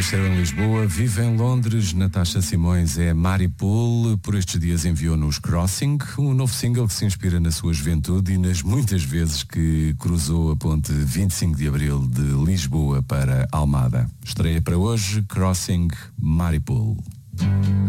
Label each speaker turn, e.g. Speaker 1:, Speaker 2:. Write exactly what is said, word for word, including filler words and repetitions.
Speaker 1: Nasceu em Lisboa, vive em Londres. Natasha Simões é Maripool. Por estes dias enviou-nos Crossing, um novo single que se inspira na sua juventude e nas muitas vezes que cruzou a ponte vinte e cinco de Abril de Lisboa para Almada. Estreia para hoje, Crossing, Maripool.